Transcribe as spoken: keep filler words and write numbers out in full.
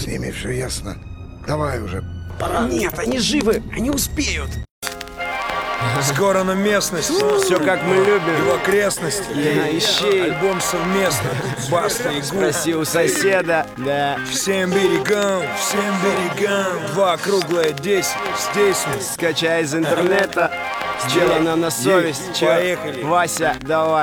с ними все ясно. Давай уже, пора. Нет, они живы, они успеют. Скоро на местность. Все как мы любим. И в окрестности. Ищи. Альбом совместно. Баста и Гуф. Спроси у соседа. Да. Всем берегам, всем берегам. Два круглое десять. Здесь мы. Скачай из интернета. Сделано на совесть. Чё? Поехали. Вася, давай.